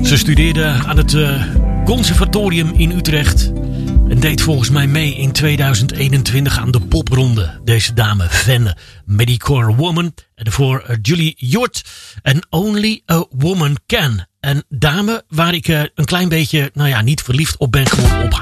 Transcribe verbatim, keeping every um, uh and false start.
Ze studeerde aan het uh, conservatorium in Utrecht en deed volgens mij mee in tweeduizend eenentwintig aan de popronde. Deze dame, Fenne, Medicore Woman. En daarvoor uh, Julie Hjort en Only a Woman Can. Een dame waar ik uh, een klein beetje, nou ja, niet verliefd op ben geworden op haar.